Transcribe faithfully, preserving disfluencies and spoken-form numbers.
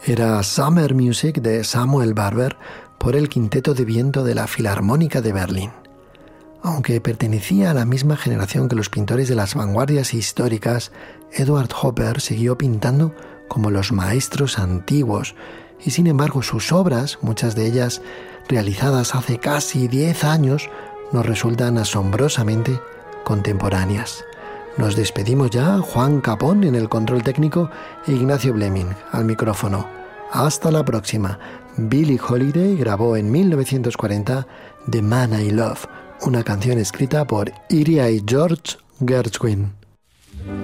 Era Summer Music de Samuel Barber por el Quinteto de Viento de la Filarmónica de Berlín. Aunque pertenecía a la misma generación que los pintores de las vanguardias históricas, Edward Hopper siguió pintando como los maestros antiguos y sin embargo sus obras, muchas de ellas realizadas hace casi diez años, nos resultan asombrosamente contemporáneas. Nos despedimos ya, Juan Capón en el control técnico e Ignacio Bleming al micrófono. Hasta la próxima. Billie Holiday grabó en mil novecientos cuarenta The Man I Love, una canción escrita por Iria y George Gershwin.